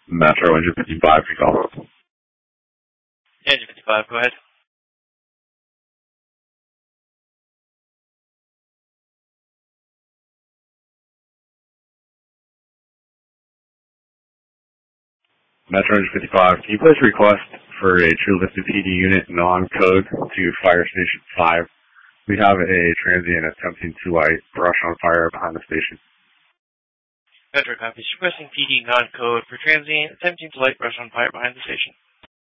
Metro Engine 55, recall. Engine 55, go ahead. Metro Engine 55, can you place a request for a True Listed PD unit non-code to Fire Station 5? We have a transient attempting to light brush on fire behind the station. Metro copies. Requesting PD non-code for transient attempting to light brush on fire behind the station.